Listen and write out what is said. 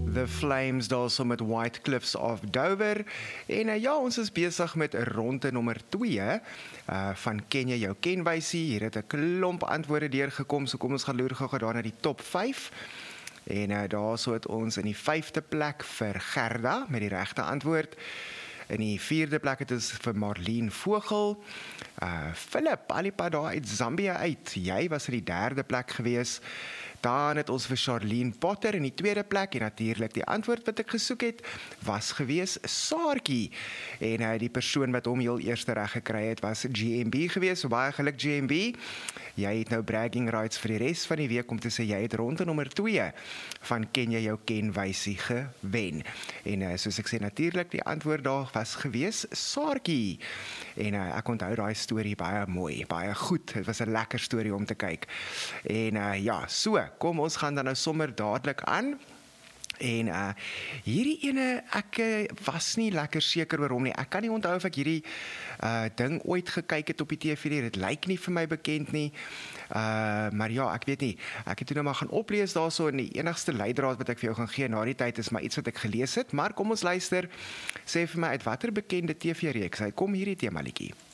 The Flames daarso met White Cliffs of Dover. En ja, ons is besig met ronde nommer 2 van Ken jy jou kenwysie. Hier het 'n klomp antwoorde deurgekom, so kom ons gaan loer gou daar na die top 5. En daarso het ons in die 5de plek vir Gerda met die regte antwoord. In die 4de plek het ons vir Marlene Vogel. Philip Alipa daar uit Zambia uit. Jy was in die 3de plek gewees. Dan het ons vir Charlene Potter in die 2de plek en natuurlik die antwoord wat ek gesoek het was gewees Saartjie. En die persoon wat hom heel eerste reg gekry het was GMB gewees. So baie geluk GMB. Jy het nou bragging rights vir die res van die week om te sê jy het ronde nommer 2 van Ken jy jou kenwysie gewen. En soos ek sê natuurlik die antwoord daar was gewees Saartjie. En ek onthou daai storie baie mooi, baie goed. Dit was 'n lekker storie om te kyk. En ja, so, kom ons gaan dan nou sommer dadelik aan. En hierdie ene, ek was nie lekker seker oor hom nie. Ek kan nie onthou of ek hierdie ding ooit gekyk het op die TV nie. Dit lyk nie vir my bekend nie. Maar ja, ek weet nie. Ek het toe nou maar gaan oplees daarso en die enigste leidraad wat ek vir jou gaan gee na die tyd is maar iets wat ek gelees het. Maar kom ons luister. Sê vir my uit watter bekende TV-reeks kom hierdie temaliedjie?